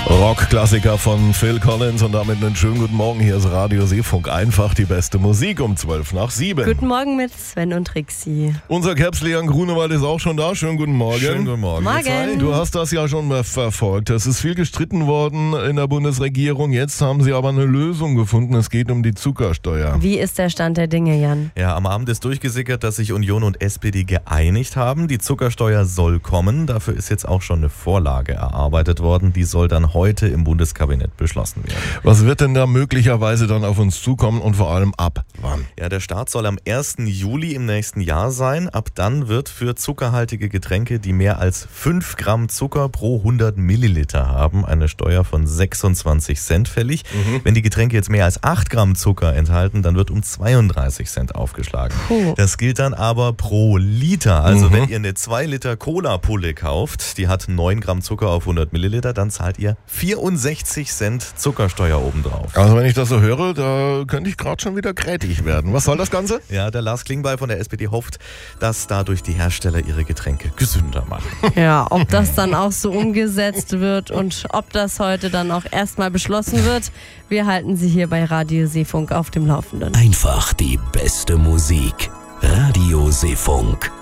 Rockklassiker von Phil Collins und damit einen schönen guten Morgen. Hier ist Radio Seefunk. Einfach die beste Musik um 6:12. Guten Morgen mit Sven und Trixi. Unser Kerbsleon Grunewald ist auch schon da. Schönen guten Morgen. Schönen guten Morgen. Morgen. Du hast das ja schon verfolgt. Es ist viel gestritten worden in der Bundesregierung. Jetzt haben sie aber eine Lösung gefunden. Es geht um die Zuckersteuer. Wie ist der Stand der Dinge, Jan? Ja, am Abend ist durchgesickert, dass sich Union und SPD geeinigt haben. Die Zuckersteuer soll kommen. Dafür ist jetzt auch schon eine Vorlage erarbeitet worden. Die soll dann heute im Bundeskabinett beschlossen werden. Was wird denn da möglicherweise dann auf uns zukommen und vor allem ab wann? Ja, der Start soll am 1. Juli im nächsten Jahr sein. Ab dann wird für zuckerhaltige Getränke, die mehr als 5 Gramm Zucker pro 100 Milliliter haben, eine Steuer von 26 Cent fällig. Wenn die Getränke jetzt mehr als 8 Gramm Zucker enthalten, dann wird um 32 Cent aufgeschlagen. Das gilt dann aber pro Liter. Also wenn ihr eine 2 Liter Cola-Pulle kauft, die hat 9 Gramm Zucker auf 100 Milliliter, dann zahlt ihr 64 Cent Zuckersteuer obendrauf. Also wenn ich das so höre, da könnte ich gerade schon wieder grätig werden. Was soll das Ganze? Ja, der Lars Klingbeil von der SPD hofft, dass dadurch die Hersteller ihre Getränke gesünder machen. Ja, ob das dann auch so umgesetzt wird und ob das heute dann auch erstmal beschlossen wird, wir halten Sie hier bei Radio Seefunk auf dem Laufenden. Einfach die beste Musik. Radio Seefunk.